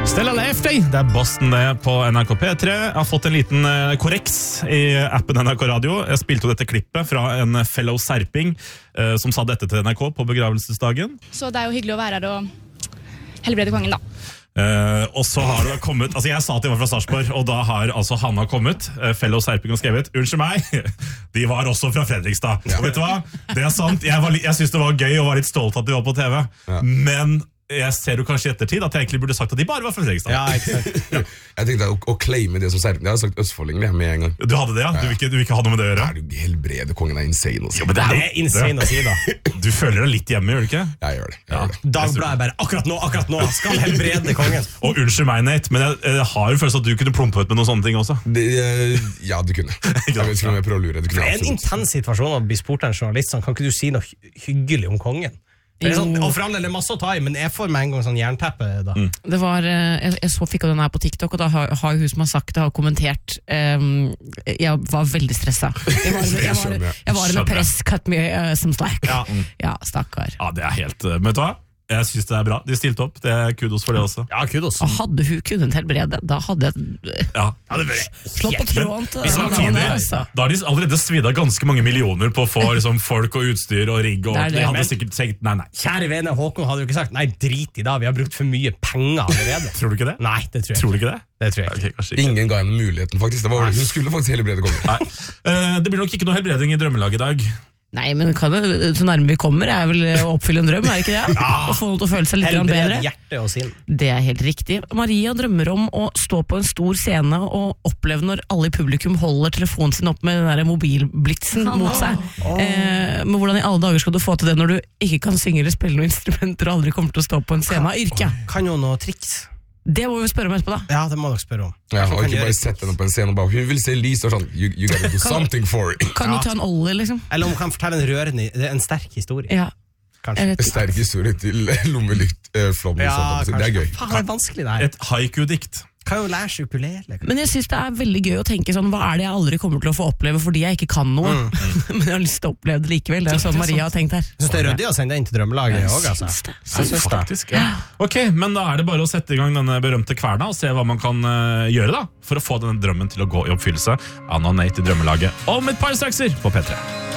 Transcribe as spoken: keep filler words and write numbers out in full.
Stella Lefty, det er Boston det på N R K P tre. Jeg har fått en liten uh, korreks i appen N R K Radio. Jeg spilte jo dette klippet fra en fellow serping uh, som sa dette til N R K på begravelsesdagen. Så det er jo hyggelig å være her og helbrede kongen da. Uh, og så har det kommet, altså jeg sa at de var fra Sarpsborg, og da har altså Hanna kommet, uh, fellow serping, og skrevet, unnskyld meg, de var også fra Fredrikstad. Ja. Og vet du hva? Det er sant, jeg, var, jeg synes det var gøy og var litt stolt at de var på T V, ja. Men jeg ser jo kanskje i ettertid at jeg egentlig burde sagt at de bare var fra Fredrikstad. Ja, ikke sant. Ja. Jeg tenkte å, å claime det som serping. Jeg hadde sagt østfolding det med en gang. Du hadde det, ja? Du vil ikke, du vil ikke ha noe med det å gjøre? Nei, du helbrede kongen er insane å si. Jo, men det er, det er insane å si da. Du føler deg litt hjemme, gjør du ikke? Jeg gjør det. Jeg ja. gjør det. Dagbladet bare, akkurat nå, akkurat nå, skal helbrede kongen. Og unnskyld meg, Nate, men jeg, jeg har jo følelse at du kunne plumpe ut med noen sånne ting også. Det, ja, du kunne. Jeg vet ikke om jeg prøver å lure. Det, det er en intens situasjon å bli spurt av en journalist, sånn, kan ikke du si noe hyggelig om kongen? Det er sånn, og for alle, det er masse å ta i, men jeg får med en gang sånn jernteppe da. Mm. Det var, jeg, jeg så fikk den her på TikTok, og da har, har hun som har sagt det, har kommentert um, jeg var veldig stresset. Jeg var, jeg var, jeg var, jeg var med press, cut me uh, some slack. Ja, mm. ja stakkar. Ja, det er helt, uh, vet du hva? Jeg synes det er bra, de stilte opp, det er kudos for det også. Ja, kudos. Og hadde hun kunnet helbrede, da hadde jeg ja. slått på tråden til det. Samtidig, da har de allerede svidet ganske mange millioner på å få liksom, folk og utstyr og rigg, og det det. De hadde sikkert sagt nei, nei. Kjære vene, Håkon hadde jo ikke sagt, nei, drit i da, vi har brukt for mye penger allerede. Tror du ikke det? Nei, det tror jeg Tror du ikke det? Det tror jeg okay, ikke. Ingen ga henne muligheten faktisk, det var, hun skulle faktisk helbrede kongen. Nei. Uh, det blir nok ikke noe helbreding i drømmelag i dag. Nei, men kan det, så nærme vi kommer er vel å oppfylle en drøm, er det ikke det? Ja. Å få noe til å føle seg litt bedre. Hjerte og sinn. Det er helt riktig. Maria drømmer om å stå på en stor scene og oppleve når alle i publikum holder telefonen sin opp med den der mobilblitsen oh. mot seg. Oh. Eh, men hvordan i alle dager skal du få til det når du ikke kan synge eller spille noen instrumenter og aldri kommer til å stå på en scene av yrke? Kan jo noe triks? Det må vi spørre om etterpå da. Ja, det må dere spørre om. Ja, og ikke bare sette henne på en scene og bare, hun vil se Lise og sånn, you, you gotta do something for it. Kan du ta en olje, liksom? Eller om hun kan fortelle en rørende, en sterk historie. Ja. Kanskje. En sterk historie til lommelykt, eh, flom ja, og sånt. Det er gøy. Faen, det er vanskelig det her. Et haiku-dikt. Kan jo lære seg ukulele. Men jeg synes det er veldig gøy å tenke sånn, hva er det jeg aldri kommer til å få oppleve fordi jeg ikke kan noe? Mm. Men jeg har lyst til å oppleve det likevel. Det er sånn Maria har tenkt her. Jeg synes det er ryddig å sende deg inn til drømmelaget jeg også, altså. det. Jeg synes faktisk, ja. Ok, men da er det bare å sette i gang denne berømte kverna og se hva man kan uh, gjøre da, for å få denne drømmen til å gå i oppfyllelse. Anna og Nate i drømmelaget om et par strakser på P tre.